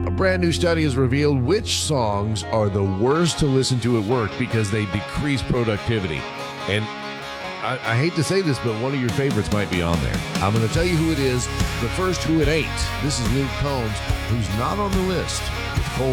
A brand new study has revealed which songs are the worst to listen to at work because they decrease productivity. And I hate to say this, but one of your favorites might be on there. I'm going to tell you who it is, but first, who it ain't. This is Luke Combs, who's not on the list.